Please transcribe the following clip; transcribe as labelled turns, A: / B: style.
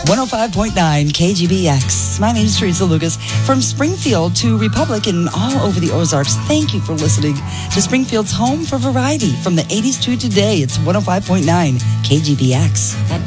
A: 105.9 KGBX. My name is Teresa Lucas. From Springfield to Republic and all over the Ozarks, thank you for listening to Springfield's home for variety. From the 80s to today, it's 105.9 KGBX.